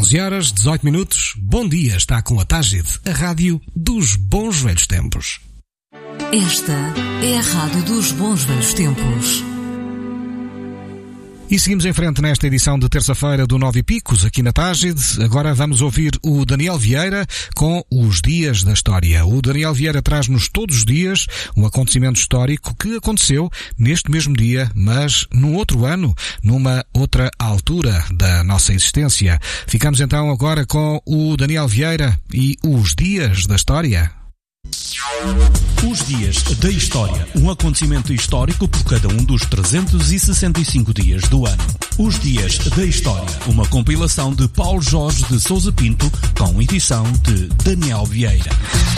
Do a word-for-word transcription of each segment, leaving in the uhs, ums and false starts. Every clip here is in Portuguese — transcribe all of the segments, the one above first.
doze horas, dezoito minutos. Bom dia, está com a Tágide, a rádio dos bons velhos tempos. Esta é a rádio dos bons velhos tempos. E seguimos em frente nesta edição de terça-feira do Nove e Picos, aqui na Tágide. Agora vamos ouvir o Daniel Vieira com os Dias da História. O Daniel Vieira traz-nos todos os dias um acontecimento histórico que aconteceu neste mesmo dia, mas num outro ano, numa outra altura da nossa existência. Ficamos então agora com o Daniel Vieira e os Dias da História. Os Dias da História, um acontecimento histórico por cada um dos trezentos e sessenta e cinco dias do ano. Os Dias da História, uma compilação de Paulo Jorge de Sousa Pinto, com edição de Daniel Vieira.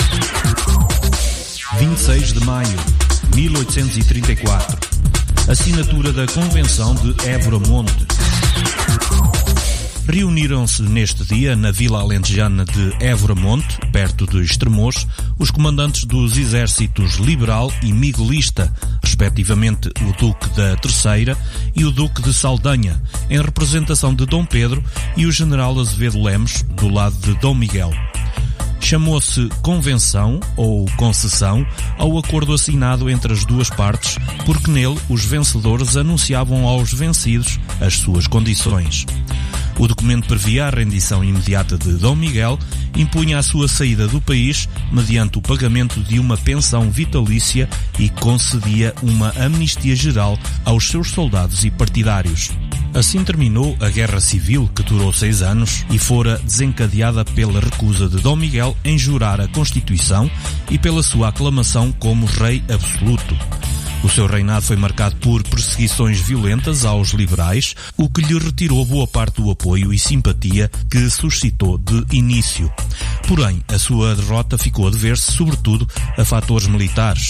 vinte e seis de maio de mil oitocentos e trinta e quatro. Assinatura da Convenção de Évora Monte. Reuniram-se neste dia, na vila alentejana de Évora Monte, perto de Estremoz, os comandantes dos exércitos liberal e miguelista, respectivamente o Duque da Terceira e o Duque de Saldanha, em representação de Dom Pedro, e o general Azevedo Lemos, do lado de Dom Miguel. Chamou-se Convenção, ou Concessão, ao acordo assinado entre as duas partes, porque nele os vencedores anunciavam aos vencidos as suas condições. O documento previa a rendição imediata de Dom Miguel, impunha a sua saída do país mediante o pagamento de uma pensão vitalícia e concedia uma amnistia geral aos seus soldados e partidários. Assim terminou a Guerra Civil, que durou seis anos e fora desencadeada pela recusa de Dom Miguel em jurar a Constituição e pela sua aclamação como rei absoluto. O seu reinado foi marcado por perseguições violentas aos liberais, o que lhe retirou boa parte do apoio e simpatia que suscitou de início. Porém, a sua derrota ficou a dever-se sobretudo a fatores militares.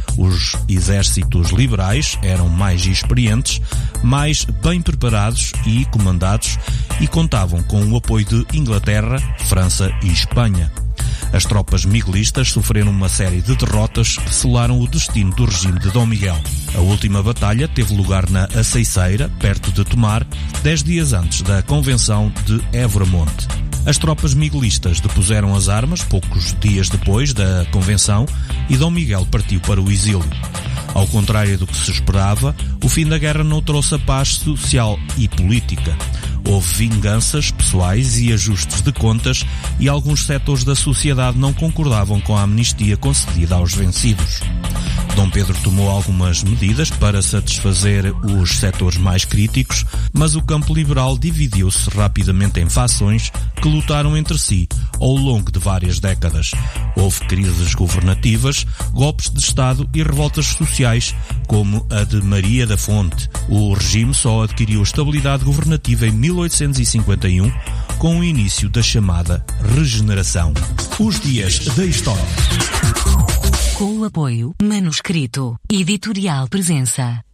Os exércitos liberais eram mais experientes, mais bem preparados e comandados e contavam com o apoio de Inglaterra, França e Espanha. As tropas miguelistas sofreram uma série de derrotas que selaram o destino do regime de Dom Miguel. A última batalha teve lugar na Aceiceira, perto de Tomar, dez dias antes da Convenção de Évora Monte. As tropas miguelistas depuseram as armas poucos dias depois da Convenção e Dom Miguel partiu para o exílio. Ao contrário do que se esperava, o fim da guerra não trouxe a paz social e política. Houve vinganças pessoais e ajustes de contas e alguns setores da sociedade não concordavam com a amnistia concedida aos vencidos. Dom Pedro tomou algumas medidas para satisfazer os setores mais críticos, mas o campo liberal dividiu-se rapidamente em fações que lutaram entre si ao longo de várias décadas. Houve crises governativas, golpes de Estado e revoltas sociais, como a de Maria da Fonte. O regime só adquiriu estabilidade governativa em mil oitocentos e cinquenta e um, com o início da chamada Regeneração. Os Dias da História. Com o apoio Manuscrito Editorial Presença.